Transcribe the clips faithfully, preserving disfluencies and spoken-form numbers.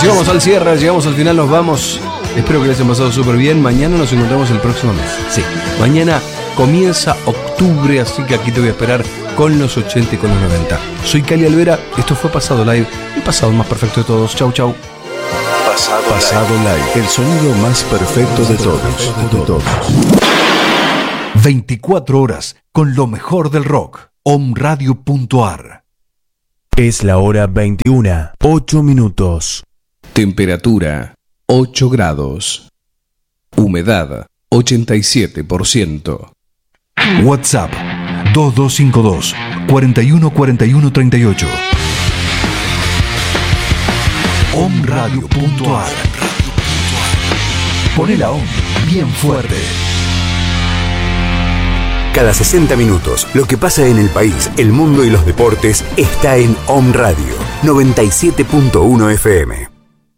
Llegamos al cierre, llegamos al final, nos vamos. Espero que les hayan pasado súper bien. Mañana nos encontramos el próximo mes. Sí, mañana comienza octubre, así que aquí te voy a esperar con los ochenta y con los noventa. Soy Cali Alvera, esto fue Pasado Live, el pasado más perfecto de todos. Chau, chau. Pasado, Pasado Live. Live, el sonido más perfecto de todos. De todos. veinticuatro horas con lo mejor del rock. omradio punto ar. Es la hora veintiuna, ocho minutos. Temperatura ocho grados. Humedad ochenta y siete por ciento. WhatsApp dos dos cinco dos, cuatro uno cuatro uno tres ocho. omradio punto ar. Poné la OM bien fuerte. Cada sesenta minutos, lo que pasa en el país, el mundo y los deportes está en Om Radio noventa y siete punto uno F M.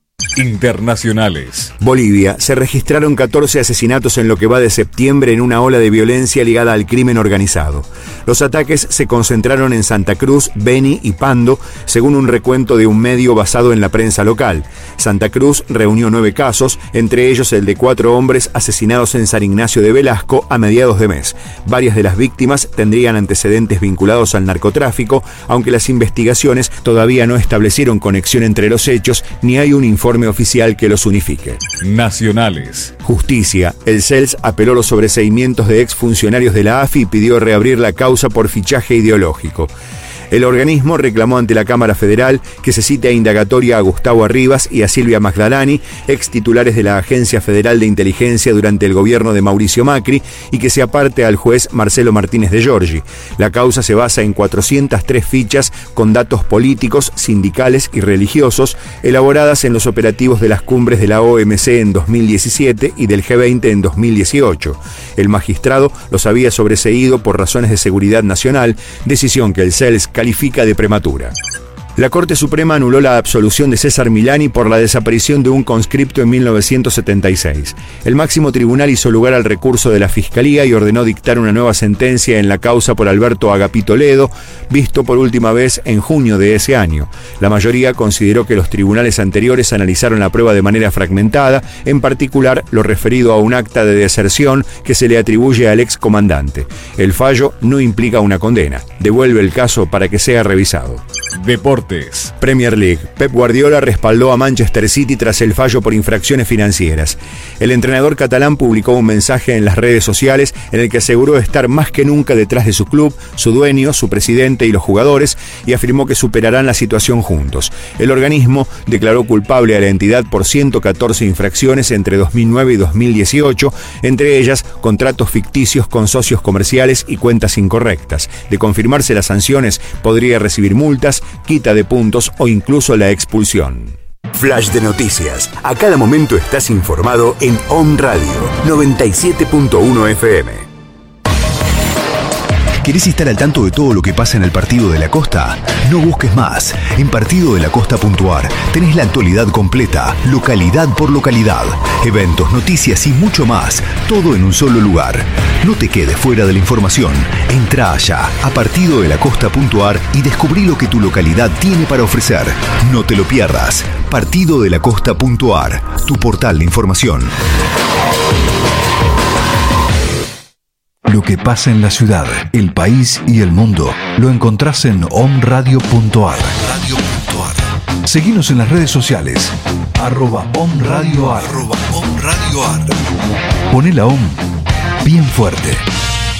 Internacionales. Bolivia. Se registraron catorce asesinatos en lo que va de septiembre en una ola de violencia ligada al crimen organizado. Los ataques se concentraron en Santa Cruz, Beni y Pando, según un recuento de un medio basado en la prensa local. Santa Cruz reunió nueve casos, entre ellos el de cuatro hombres asesinados en San Ignacio de Velasco a mediados de mes. Varias de las víctimas tendrían antecedentes vinculados al narcotráfico, aunque las investigaciones todavía no establecieron conexión entre los hechos, ni hay un informe oficial que los unifique. Nacionales. Justicia. El C E L S apeló los sobreseimientos de exfuncionarios de la A F I y pidió reabrir la causa por fichaje ideológico. El organismo reclamó ante la Cámara Federal que se cite a indagatoria a Gustavo Arribas y a Silvia Magdalani, ex titulares de la Agencia Federal de Inteligencia durante el gobierno de Mauricio Macri, y que se aparte al juez Marcelo Martínez de Giorgi. La causa se basa en cuatrocientas tres fichas con datos políticos, sindicales y religiosos, elaboradas en los operativos de las cumbres de la O M C en dos mil diecisiete y del G veinte en dos mil dieciocho. El magistrado los había sobreseído por razones de seguridad nacional, decisión que el C E L S califica de prematura. La Corte Suprema anuló la absolución de César Milani por la desaparición de un conscripto en mil novecientos setenta y seis. El máximo tribunal hizo lugar al recurso de la Fiscalía y ordenó dictar una nueva sentencia en la causa por Alberto Agapito Ledo, visto por última vez en junio de ese año. La mayoría consideró que los tribunales anteriores analizaron la prueba de manera fragmentada, en particular lo referido a un acta de deserción que se le atribuye al excomandante. El fallo no implica una condena. Devuelve el caso para que sea revisado. Deportes. Premier League. Pep Guardiola respaldó a Manchester City tras el fallo por infracciones financieras. El entrenador catalán publicó un mensaje en las redes sociales en el que aseguró estar más que nunca detrás de su club, su dueño, su presidente y los jugadores, y afirmó que superarán la situación juntos. El organismo declaró culpable a la entidad por ciento catorce infracciones entre dos mil nueve y dos mil dieciocho, entre ellas contratos ficticios con socios comerciales y cuentas incorrectas. De confirmarse las sanciones, podría recibir multas, quita de puntos o incluso la expulsión. Flash de noticias. A cada momento estás informado en Om Radio noventa y siete punto uno F M. ¿Querés estar al tanto de todo lo que pasa en el Partido de la Costa? No busques más. En partido de la costa punto ar tenés la actualidad completa, localidad por localidad, eventos, noticias y mucho más, todo en un solo lugar. No te quedes fuera de la información. Entra allá a partido de la costa punto ar y descubrí lo que tu localidad tiene para ofrecer. No te lo pierdas. partido de la costa punto ar, tu portal de información. Lo que pasa en la ciudad, el país y el mundo lo encontrás en omradio punto ar. Seguinos en las redes sociales, arroba omradioar. Poné la OM bien fuerte.